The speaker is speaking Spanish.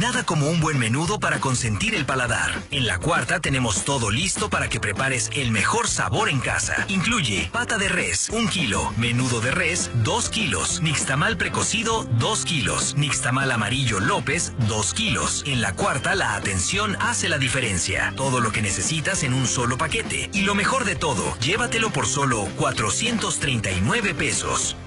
Nada como un buen menudo para consentir el paladar. En La Cuarta tenemos todo listo para que prepares el mejor sabor en casa. Incluye pata de res, 1 kilo, menudo de res, 2 kilos, nixtamal precocido, 2 kilos, nixtamal amarillo López, 2 kilos. En La Cuarta la atención hace la diferencia. Todo lo que necesitas en un solo paquete. Y lo mejor de todo, llévatelo por solo 439 pesos.